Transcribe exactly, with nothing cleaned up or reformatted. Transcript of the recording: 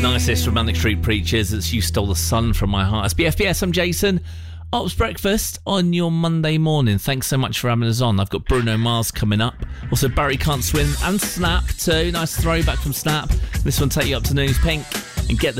Nicest Romantic Street Preachers. It's You Stole the Sun from My Heart. It's B F B S. I'm Jason. Ops Breakfast on your Monday morning. Thanks so much for having us on. I've got Bruno Mars coming up. Also Barry Can't Swim and Snap too. Nice throwback from Snap. This one take you up to News Pink and Get the